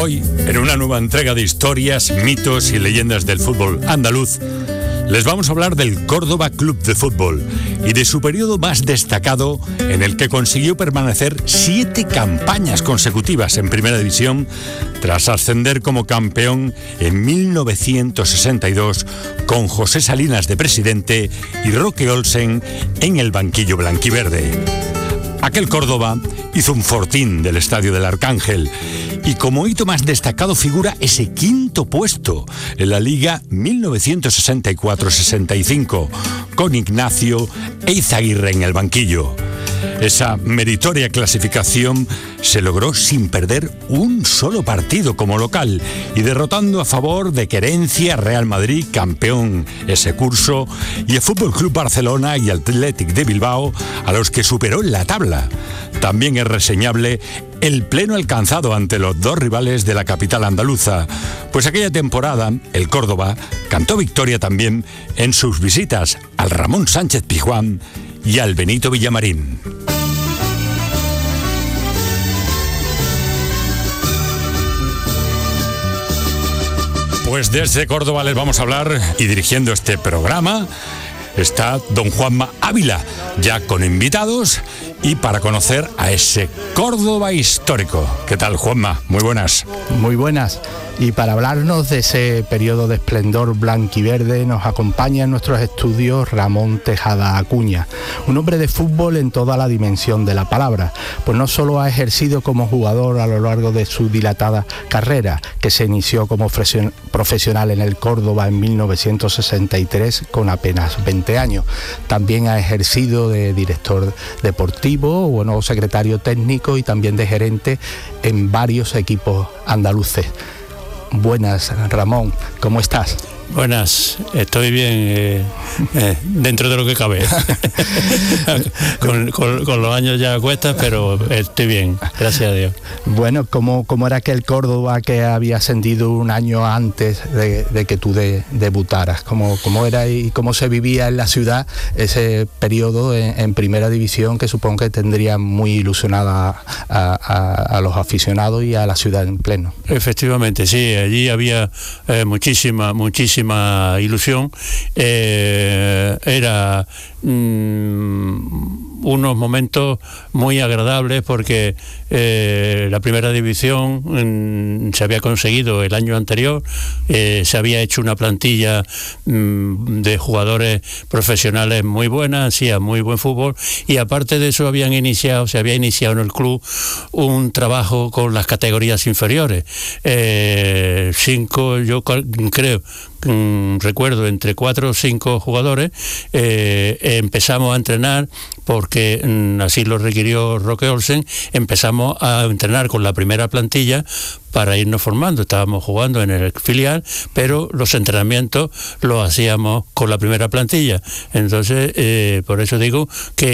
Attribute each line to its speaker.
Speaker 1: Hoy, en una nueva entrega de historias, mitos y leyendas del fútbol andaluz, les vamos a hablar del Córdoba Club de Fútbol y de su periodo más destacado, en el que consiguió permanecer 7 campañas consecutivas en Primera División, tras ascender como campeón en 1962 con José Salinas de presidente y Roque Olsen en el banquillo blanquiverde. Aquel Córdoba hizo un fortín del Estadio del Arcángel y como hito más destacado figura ese 5º puesto en la Liga 1964-65 con Ignacio Eizaguirre en el banquillo. Esa meritoria clasificación se logró sin perder un solo partido como local y derrotando a favor de Querencia, Real Madrid, campeón ese curso, y el Fútbol Club Barcelona y Athletic de Bilbao, a los que superó en la tabla. También es reseñable el pleno alcanzado ante los 2 rivales de la capital andaluza, pues aquella temporada el Córdoba cantó victoria también en sus visitas al Ramón Sánchez Pizjuán y al Benito Villamarín. Pues desde Córdoba les vamos a hablar, y dirigiendo este programa está don Juanma Ávila, ya con invitados y para conocer a ese Córdoba histórico. ¿Qué tal, Juanma? Muy buenas.
Speaker 2: Muy buenas. Y para hablarnos de ese periodo de esplendor blanquiverde nos acompaña en nuestros estudios Ramón Tejada Acuña, un hombre de fútbol en toda la dimensión de la palabra, pues no solo ha ejercido como jugador a lo largo de su dilatada carrera, que se inició como profesional en el Córdoba en 1963 con apenas 20 años, también ha ejercido de director deportivo, bueno, secretario técnico y también de gerente en varios equipos andaluces. Buenas, Ramón, ¿cómo estás?
Speaker 3: Buenas, estoy bien, dentro de lo que cabe. con los años ya cuesta, pero estoy bien, gracias a Dios.
Speaker 2: Bueno, ¿cómo era aquel Córdoba que había ascendido un año antes de que tú debutaras? ¿Cómo era y cómo se vivía en la ciudad ese periodo en Primera División, que supongo que tendría muy ilusionada a los aficionados y a la ciudad en pleno?
Speaker 3: Efectivamente, sí, allí había muchísima ilusión. Era unos momentos muy agradables porque la Primera División se había conseguido el año anterior, se había hecho una plantilla de jugadores profesionales muy buena, hacía muy buen fútbol, y aparte de eso se había iniciado en el club un trabajo con las categorías inferiores. 5, yo creo, recuerdo, entre 4 o 5 jugadores, empezamos a entrenar porque así lo requirió Roque Olsen. Empezamos a entrenar con la primera plantilla para irnos formando. Estábamos jugando en el filial, pero los entrenamientos los hacíamos con la primera plantilla. Entonces, por eso digo que